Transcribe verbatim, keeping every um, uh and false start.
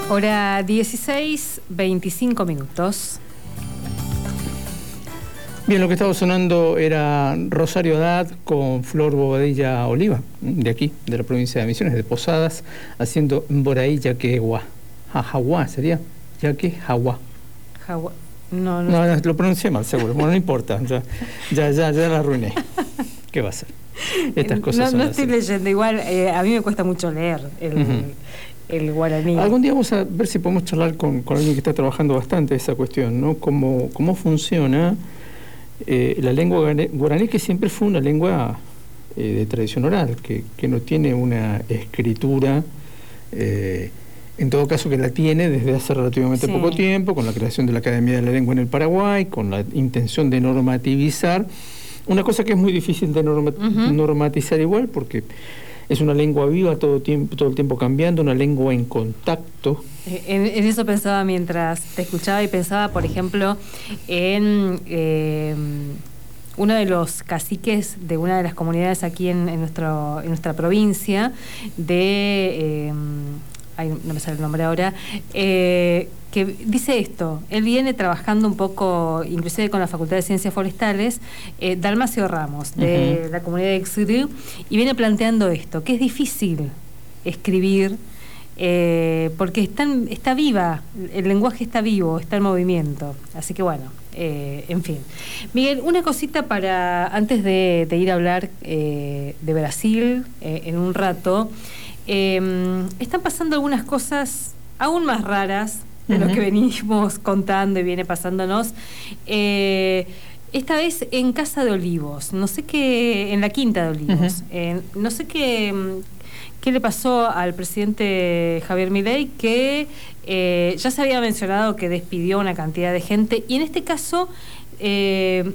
Hora dieciséis, veinticinco minutos. Bien, lo que estaba sonando era Rosario Haddad con Flor Bobadilla Oliva, de aquí, de la provincia de Misiones, de Posadas, haciendo Boraí Yaquehua. Jajaguá sería, Yaquehua. Jagua. No, no, no, no, lo pronuncié mal, seguro. Bueno, no importa, ya, ya, ya, ya la arruiné. ¿Qué va a ser? Estas cosas no, son no así. estoy leyendo, igual eh, a mí me cuesta mucho leer el, uh-huh. el guaraní. Algún día vamos a ver si podemos charlar con, con alguien que está trabajando bastante esa cuestión, ¿no? Cómo, cómo funciona eh, la lengua guaraní, que siempre fue una lengua eh, de tradición oral, que, que no tiene una escritura, eh, en todo caso que la tiene desde hace relativamente sí. poco tiempo, con la creación de la Academia de la Lengua en el Paraguay, con la intención de normativizar, una cosa que es muy difícil de norma, uh-huh. normatizar igual, porque es una lengua viva, todo, tiempo, todo el tiempo cambiando, una lengua en contacto. En, en eso pensaba mientras te escuchaba y pensaba, por ejemplo, en eh, uno de los caciques de una de las comunidades aquí en, en, nuestro, en nuestra provincia, de... Eh, ay, no me sale el nombre ahora, eh, que dice esto. Él viene trabajando un poco, inclusive con la Facultad de Ciencias Forestales, eh, Dalmacio Ramos, de uh-huh. la comunidad de Xurú, y viene planteando esto, que es difícil escribir, eh, porque están, está viva, el lenguaje está vivo, está en movimiento. Así que bueno, eh, en fin. Miguel, una cosita para, antes de, de ir a hablar eh, de Brasil eh, en un rato. Eh, están pasando algunas cosas aún más raras de uh-huh. lo que venimos contando y viene pasándonos. Eh, esta vez en Casa de Olivos, no sé qué, en la Quinta de Olivos, uh-huh. eh, no sé qué, qué le pasó al presidente Javier Milei, que eh, ya se había mencionado que despidió una cantidad de gente, y en este caso... Eh,